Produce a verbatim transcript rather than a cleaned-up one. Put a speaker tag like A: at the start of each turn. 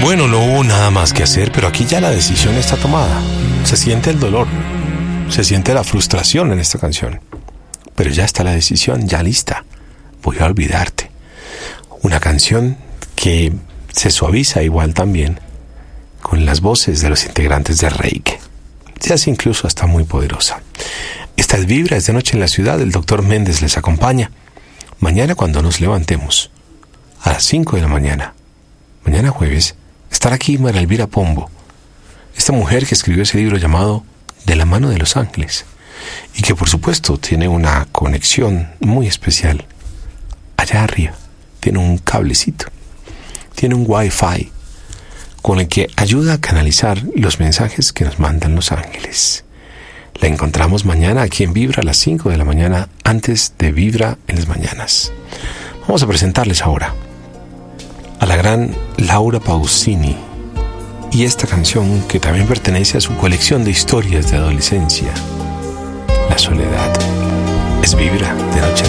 A: Bueno, no hubo nada más que hacer, pero aquí ya la decisión está tomada. Se siente el dolor, se siente la frustración en esta canción, pero ya está la decisión, ya lista. Voy a olvidarte. Una canción que se suaviza igual también con las voces de los integrantes de Reik. Se hace incluso hasta muy poderosa. Esta es Vibra, es de noche en la ciudad. El doctor Méndez les acompaña. Mañana cuando nos levantemos, a las cinco de la mañana, mañana jueves, estará aquí María Elvira Pombo, esta mujer que escribió ese libro llamado De la mano de los ángeles, y que por supuesto tiene una conexión muy especial. Allá arriba tiene un cablecito, tiene un wifi con el que ayuda a canalizar los mensajes que nos mandan los ángeles. La encontramos mañana aquí en Vibra a las cinco de la mañana, antes de Vibra en las mañanas. Vamos a presentarles ahora a la gran Laura Pausini y esta canción que también pertenece a su colección de historias de adolescencia, La soledad. Es Vibra de noche.